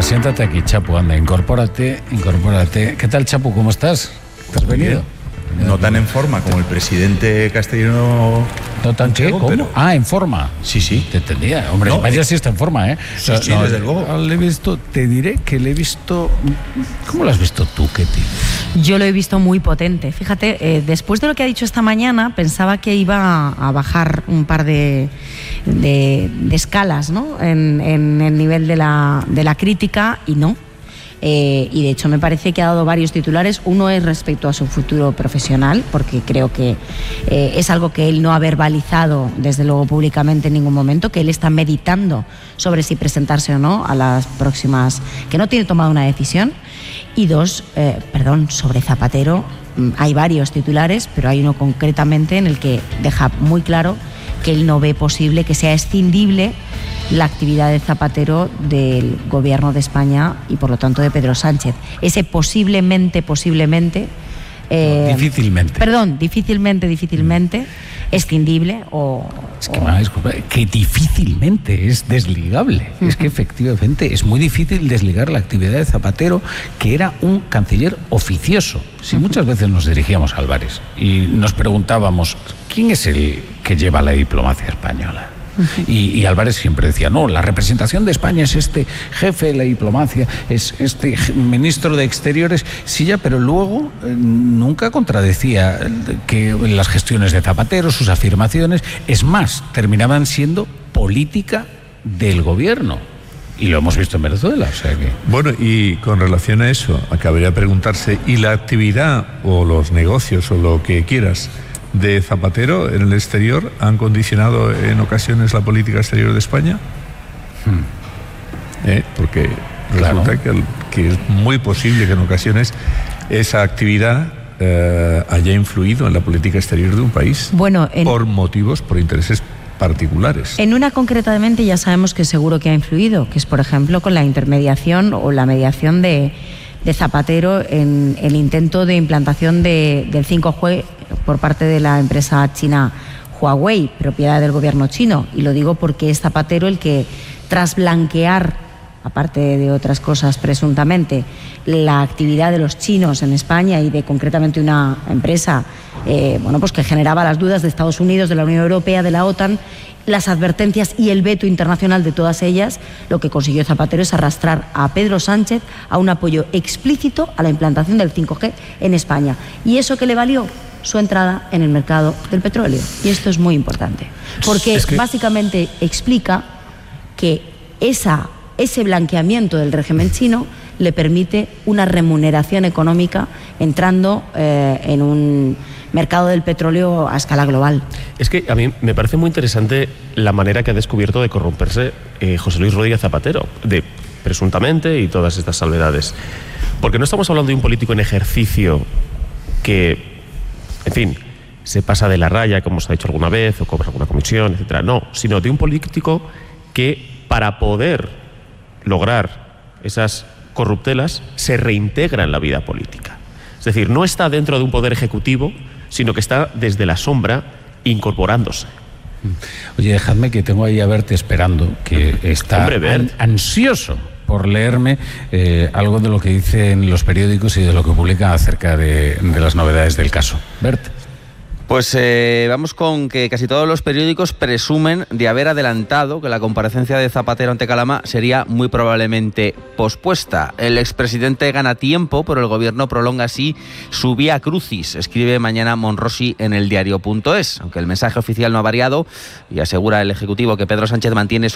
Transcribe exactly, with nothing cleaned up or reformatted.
Venga, siéntate aquí, Chapu, anda, incorpórate, incorpórate. ¿Qué tal, Chapu? ¿Cómo estás? ¿Te has venido? No tan en forma como el presidente castellano. ¿No tan qué? ¿Cómo? Pero... Ah, en forma. Sí, sí. Te entendía. Hombre, no, vaya si está en forma, ¿eh? Sí, sí, no, desde luego. Le he visto, te diré que le he visto... ¿Cómo lo has visto tú, Ketty? Yo lo he visto muy potente. Fíjate, eh, después de lo que ha dicho esta mañana, pensaba que iba a bajar un par de, de, de escalas, ¿no? En, en el nivel de la, de la crítica, y no. Eh, y de hecho me parece que ha dado varios titulares. Uno es respecto a su futuro profesional, porque creo que eh, es algo que él no ha verbalizado desde luego públicamente en ningún momento, que él está meditando sobre si presentarse o no a las próximas, que no tiene tomado una decisión. Y dos, eh, perdón, sobre Zapatero hay varios titulares, pero hay uno concretamente en el que deja muy claro que él no ve posible que sea escindible la actividad de Zapatero del gobierno de España y por lo tanto de Pedro Sánchez. Ese posiblemente, posiblemente... Eh, no, difícilmente. Perdón, difícilmente, difícilmente escindible o... Es que, o... disculpa, que difícilmente es desligable. Uh-huh. Es que efectivamente es muy difícil desligar la actividad de Zapatero, que era un canciller oficioso. Si uh-huh. muchas veces nos dirigíamos a Álvarez y nos preguntábamos, ¿quién es el que lleva la diplomacia española? Uh-huh. Y, y Álvarez siempre decía, no, la representación de España es este jefe de la diplomacia, es este ministro de Exteriores, sí ya, pero luego eh, nunca contradecía que las gestiones de Zapatero, sus afirmaciones, es más, terminaban siendo política del gobierno. Y lo hemos visto en Venezuela, o sea que... Bueno, y con relación a eso, acabaría de preguntarse, ¿y la actividad o los negocios o lo que quieras de Zapatero en el exterior han condicionado en ocasiones la política exterior de España? Hmm. ¿Eh? Porque resulta claro. que, que es muy posible que en ocasiones esa actividad eh, haya influido en la política exterior de un país, bueno, en... por motivos, por intereses particulares. En una concretamente ya sabemos que seguro que ha influido, que es por ejemplo con la intermediación o la mediación de, de Zapatero en el intento de implantación de, del cinco G por parte de la empresa china Huawei, propiedad del gobierno chino. Y lo digo porque es Zapatero el que, tras blanquear, aparte de otras cosas presuntamente, la actividad de los chinos en España y de concretamente una empresa eh, bueno, pues que generaba las dudas de Estados Unidos, de la Unión Europea, de la OTAN, las advertencias y el veto internacional de todas ellas, lo que consiguió Zapatero es arrastrar a Pedro Sánchez a un apoyo explícito a la implantación del cinco G en España. ¿Y eso qué le valió? Su entrada en el mercado del petróleo. Y esto es muy importante, porque es que... básicamente explica que esa, ese blanqueamiento del régimen chino le permite una remuneración económica entrando eh, en un mercado del petróleo a escala global. Es que a mí me parece muy interesante la manera que ha descubierto de corromperse eh, José Luis Rodríguez Zapatero, de presuntamente y todas estas salvedades. Porque no estamos hablando de un político en ejercicio que, en fin, se pasa de la raya, como se ha dicho alguna vez, o cobra alguna comisión, etcétera. No, sino de un político que, para poder lograr esas corruptelas, se reintegra en la vida política. Es decir, no está dentro de un poder ejecutivo, sino que está desde la sombra incorporándose. Oye, dejadme que tengo ahí a Bert esperando, que está Hombre, Bert. an- ansioso por leerme eh, algo de lo que dicen los periódicos y de lo que publican acerca de, de las novedades del caso. Bert. Pues eh, vamos con que casi todos los periódicos presumen de haber adelantado que la comparecencia de Zapatero ante Calama sería muy probablemente pospuesta. El expresidente gana tiempo, pero el gobierno prolonga así su vía crucis, escribe mañana Monrosi en el diario punto es. Aunque el mensaje oficial no ha variado y asegura el Ejecutivo que Pedro Sánchez mantiene su